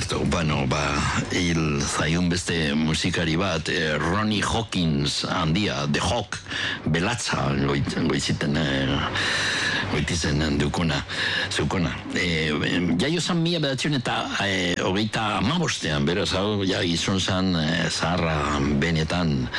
hil zaiun beste musikari bat, Ronnie Hawkins handia, The Hawk, belatza goitizen dukuna, zeukona. Jaio zan 1985, beraz, hau, ja, izun zan zaharra benetan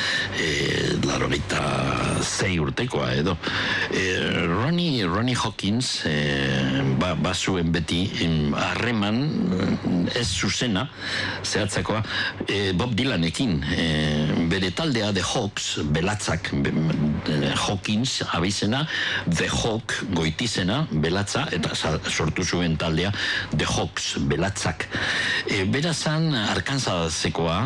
86 urtekoa, edo. Ronnie Hawkins, bazuen beti, harreman, ez zuzena, zehatzakoa, Bob Dylanekin, bere taldea The Hawks, belatzak, Hawkins abizena, The Hawk goitizena, belatza, eta sortu zuen taldea The Hawks, belatzak. Berazan, Arkansazekoa,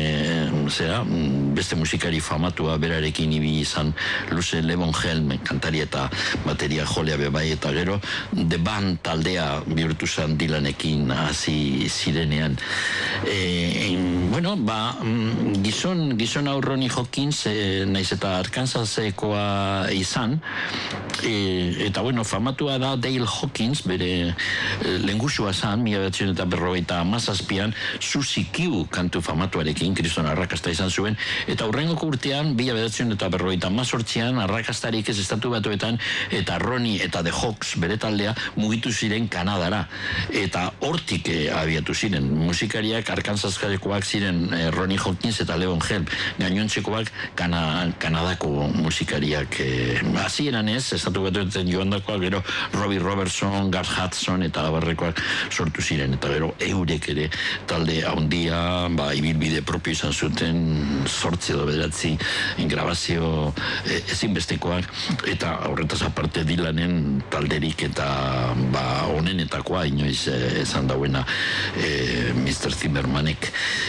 beste musikari famatua berarekin ibili izan Luce Levonhelm, kantari eta bateria jolea bebai, eta gero The Band taldea bihurtu zan Dylanekin hasi zirenean. Gizon hau Ronnie Hawkins, naiz eta Arkansazekoa izan, eta famatua da Dale Hawkins, bere lengusua zan, 1957an, Suzy Q kantu famatuarekin, kriston arrakasta izan zuen, eta hurrengoko urtean, 1958an, arrakastarik ez estatu batuetan, eta Ronnie eta The Hawks, bere taldea, mugitu ziren Kanadara, eta hortik abiatu ziren. Musikariak Arkansazekoak ziren Ronnie Hawkins eta Levonhelm, gainontzekoak Kanadako musikariak hasieran ez, estatu batuetan joandakoak, gero Robbie Robertson, Garth Hudson eta abarrekoak sortu ziren, eta gero eurek ere talde handia, ibilbide propio izan zuten, 8 edo 9 grabazio ezinbestekoak, eta horretaz aparte Dylanen talderik eta onenetakoa inoiz esan dauena Mr. Zimmermanek.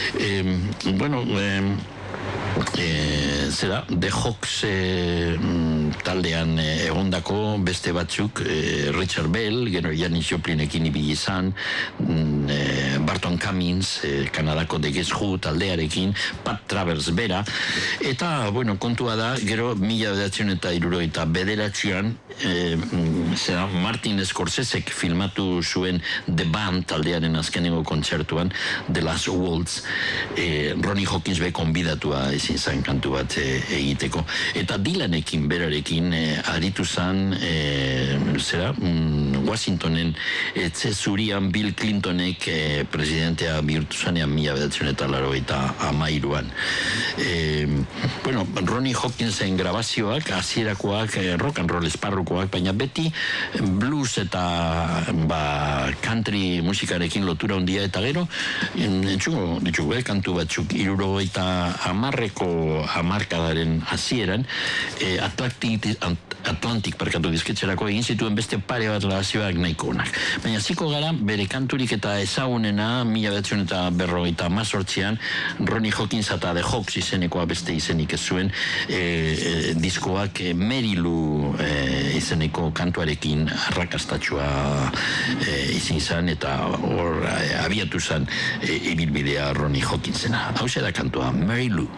The Hawks taldean egondako beste batzuk, Richard Bell, gero Janis Joplinekin ibili izan, Barton Cummings, Kanadako The Guess Who taldearekin, Pat Travers bera, eta, kontua da, gero 1979an, Martin Scorsesek filmatu zuen The Band taldearen azkeneko kontzertuan, The Last Waltz, Ronnie Hawkins be konbidatua ezin zan kantu bat egiteko. Eta Dylanekin berarekin aritu zan, Washingtonen etxe zurian Bill Clintonek presidentea bihurtu zanean 1983an. Ronnie Hawkinsen grabazioak, hasierakoak rock and roll esparrukoak, baina beti blues eta country musikarekin lotura handia, eta gero entzuko ditugu kantu batzuk 70ko hamarkadaren hasieran Atlantic disketxerako egin zituen beste pare bat grabazioak nahiko onak. Baina ziko gara bere kanturik eta ezagunena 1958an Ronnie Hawkins eta The Hawks izenekoa beste izenik ez zuen diskoak Mary Lou izeneko kantuarekin arrakastatxua izin zan, eta hor abiatu zan ibilbidea Ronnie Hawkinsena. Hau da kantua, Mary Lou.